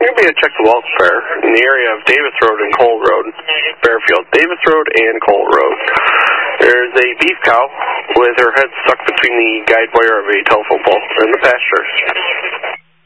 You're going to be able to check the welfare in the area of Davis Road and Cole Road, Fairfield. Davis Road and Cole Road. There's a beef cow with her head stuck between the guide wire of a telephone pole in the pasture.